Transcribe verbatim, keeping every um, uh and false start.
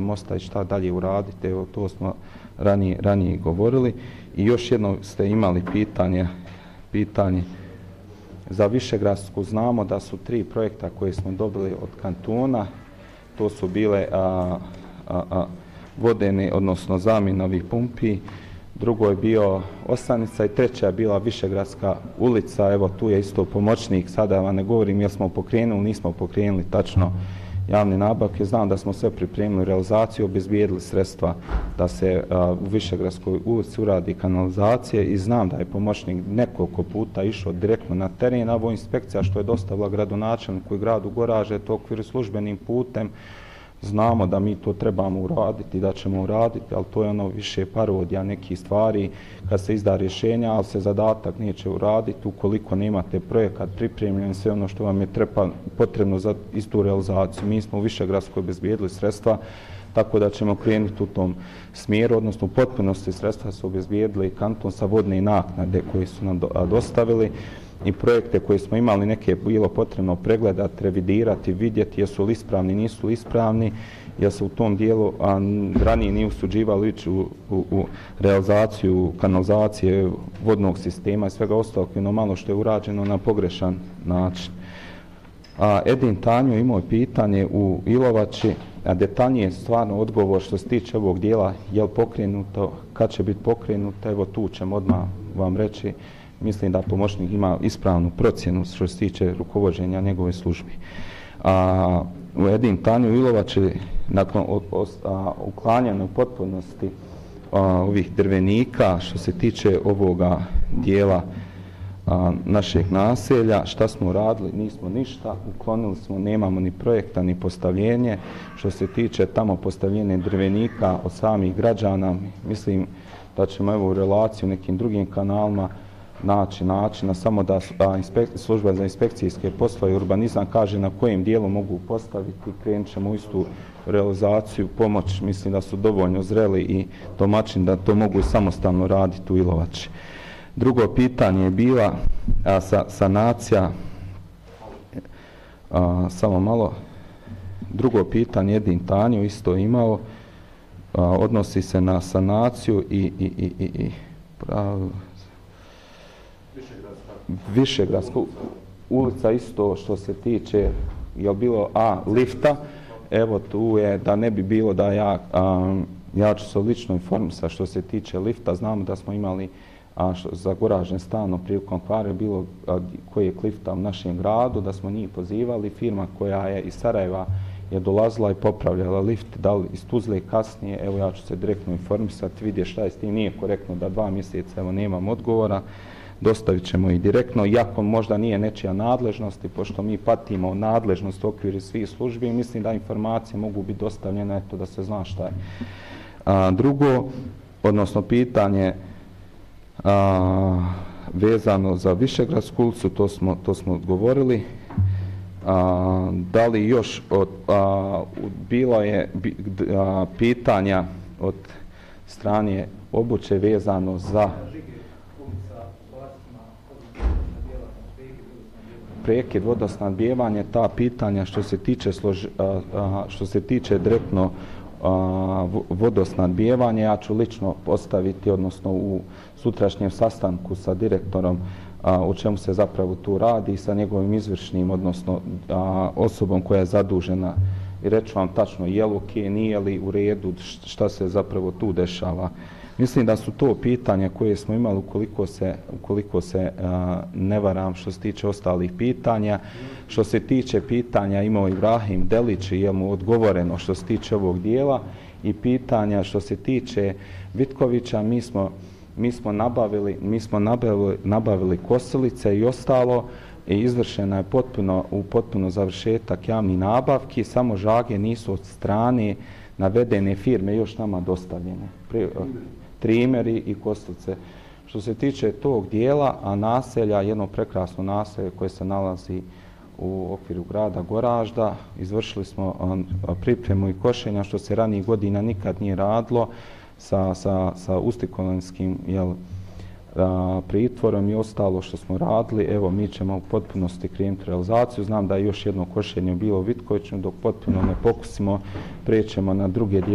mosta i šta dalje uraditi, evo to smo ranije, ranije govorili. I još jedno ste imali pitanje, pitanje za Višegradsku. Znamo da su tri projekta koje smo dobili od kantona, to su bile a, a, a, vodene, odnosno zamjena ovih pumpi, drugo je bio Osanica i treća je bila Višegradska ulica. Evo tu je isto pomoćnik, sada vam ne govorim jel smo pokrenuli, nismo pokrenuli tačno javne nabavke. Znam da smo sve pripremili realizaciju, obezbijedili sredstva da se a, u Višegradskoj ulici uradi kanalizacije i znam da je pomoćnik nekoliko puta išao direktno na teren, a ovo inspekcija što je dostavila gradonačelniku i gradu Goraže, to okviru službenim putem. Znamo da mi to trebamo uraditi, da ćemo uraditi, ali to je ono više parodija nekih stvari kad se izda rješenja, ali se zadatak neće uraditi ukoliko nemate projekat pripremljen, sve ono što vam je treba, potrebno za istu realizaciju. Mi smo u Višegradskoj obezbijedili sredstva, tako da ćemo krenuti u tom smjeru, odnosno u potpunosti sredstva su obezbijedili kanton sa vodne naknade koji su nam dostavili. I projekte koje smo imali, neke je bilo potrebno pregledati, revidirati, vidjeti jesu li ispravni, nisu li ispravni, jer se u tom dijelu a, ranije nije usuđivali ići u, u, u realizaciju kanalizacije vodnog sistema i svega ostalog, ono malo što je urađeno na pogrešan način. A Edin Tanjo imao pitanje u Ilovači, a detaljnije stvarno odgovor što se tiče ovog dijela, je li pokrenuto, kad će biti pokrenuto, evo tu ćemo odmah vam reći. Mislim da pomoćnik ima ispravnu procjenu što se tiče rukovođenja njegove službi. A, u Edin Tanju Ilovači nakon uklanjanja u potpunosti a, ovih drvenika što se tiče ovoga dijela a, našeg naselja, šta smo radili? Nismo ništa, uklonili smo, nemamo ni projekta ni postavljenje. Što se tiče tamo postavljenje drvenika od samih građana, mislim da ćemo evo u relaciju nekim drugim kanalima naći načina, samo da služba za inspekcijske poslove i urbanizam kaže na kojem dijelu mogu postaviti, krenut ćemo u istu realizaciju, pomoć, mislim da su dovoljno zreli i domaćini da to mogu samostalno raditi u Ilovači. Drugo pitanje je bila a, sa, sanacija, a, samo malo, drugo pitanje Edin Tanjo isto imao, a, odnosi se na sanaciju i, i, i, i, i prav, Višegradska ulica isto što se tiče, je bilo a lifta, evo tu je da ne bi bilo da ja, a, ja ću se lično informisati što se tiče lifta. Znamo da smo imali a, što, za Goražen stano prilikom kvare bilo a, koji je lifta u našem gradu, da smo njih pozivali, firma koja je iz Sarajeva je dolazila i popravljala lift, da li iz Tuzle kasnije, evo ja ću se direktno informisati, vidjeti šta je s tim, nije korektno da dva mjeseca evo nemam odgovora. Dostavit ćemo i direktno, iako možda nije nečija nadležnosti, pošto mi patimo nadležnost u okviru svih službi, mislim da informacije mogu biti dostavljene, eto da se zna šta je. A, drugo, odnosno pitanje a, vezano za Višegradsku ulicu, to smo, to smo odgovorili. A, da li još od, a, bilo je a, pitanja od strane obuće vezano za prekid vodosnabdijevanje, ta pitanja što se tiče, slož, a, a, što se tiče direktno a, vodosnabdijevanja, ja ću lično postaviti, odnosno u sutrašnjem sastanku sa direktorom a, o čemu se zapravo tu radi, sa njegovim izvršnim, odnosno a, osobom koja je zadužena i reću vam tačno je li ok, nije li u redu, šta se zapravo tu dešava. Mislim da su to pitanja koje smo imali ukoliko se, ukoliko se a, ne varam što se tiče ostalih pitanja. Što se tiče pitanja imao Ibrahim Delić i je mu odgovoreno što se tiče ovog dijela i pitanja što se tiče Vitkovića, mi smo, mi smo nabavili, mi smo nabavili, nabavili kosilice i ostalo i izvršena je potpuno, u potpuno završetak javnih nabavki, samo žage nisu od strane navedene firme još nama dostavljene. Pri, trimeri i kosilice. Što se tiče tog dijela, a naselja, jedno prekrasno naselje koje se nalazi u okviru grada Goražda, izvršili smo pripremu i košenja što se ranijih godina nikad nije radilo sa, sa, sa Ustikolanskim jel, a, pritvorom i ostalo što smo radili. Evo, mi ćemo u potpunosti krenuti realizaciju. Znam da je još jedno košenje bilo u Vitkoviću, dok potpuno ne pokusimo, prećemo na druge dijela.